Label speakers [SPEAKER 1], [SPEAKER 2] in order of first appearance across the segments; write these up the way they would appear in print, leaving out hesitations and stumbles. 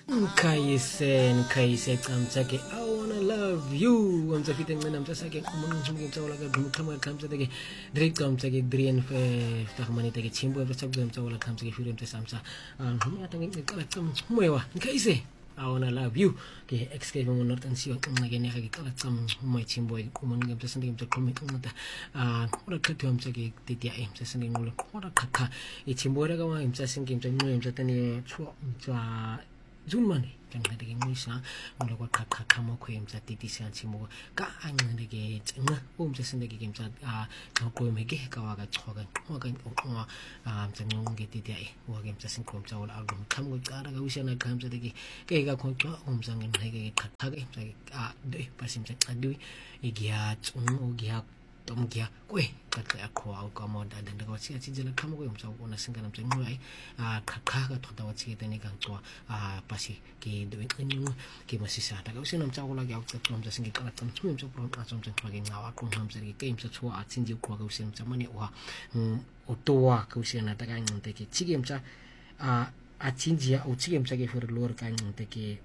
[SPEAKER 1] Nkaise kamtsake I wanna love you amtsafite ngena mtsasake umuntu ngitsawula ka dumthama kamtsake direct kamtsake drien fe takhmanite ke chimbo mtsakwe mtsawula kamtsake fure mtsamsa ngiyata ngiqala cammoywa nkaise I wanna love you ke excave ngonortan siwa nqake ne ga ke qala cammoy chimbo iqumuni ngemtsasinde ngimtsaqhume nqata qora qhetho mtsake titia mtsasinde ngolo qora qakha ichimbo ra ka wa mtsasinge mtsanqwe mtsatani chwa mtsa Zunmani kan ngade ke ngisa ngoba kwaqhaqha khama khwemza titisa ntsimo ka anqende ke tsinga umsesinde ke mtsa ngoqweme ke ka waka choka ngoka ngoqwa mtsanqonge ngetitia wa ke mtsa sinqomtsa wala album khama uqara ka usana khamza ke ka khoqwa umzange ngeke qhaqha ke mtsa de pasimtsa qadwi igiya tsungu giya tomgia kwe qaqe akho awukamonda ndende kwathi athizela khama kwemtsa ukona singana mtsanqwa qhaqha ka thoda wathi tene ka ncwa pasi ke ndoqinqwe ke masisata ka usina mtsakula ke awucacwa mtsa singiqala camthume mtsa pro qaso mtsa qwa ke ngawa qonqa mtsa ke game mtsa thwa atsinje uqwa ka usina mtsa mane wa utowa ka usina ta ka ncinte ke tsike mtsa atsinje utsike mtsa ke fere lor ka ncinte ke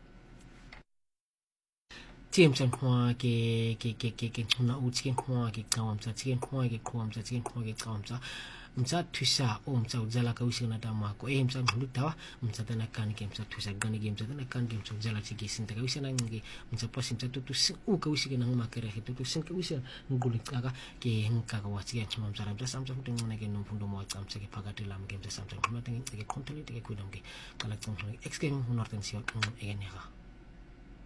[SPEAKER 1] James kwa ke na utsike kwa ke qawa mtsa tsike kwa ke qwa mtsa tsike kwa ke qawa mtsa thusa mtsa udzala ka usina tama ko mtsa ngulutawa mtsa tana kan ke mtsa thusa gani ke mtsa tana kan ke mtsa udzala tsike sinta ka usina ngi mtsa pasi mtsa tutu ka usike na makere he tutu sinka usina ngulutaka ke ngaka wathi ke mtsa mtsa samtsa futhi ngona ke nomfundo mo wacamtsa ke phakathi lam ke mtsa samtsa ngoma ke content ke kudam ke kala xonxo exke northern siwa egenega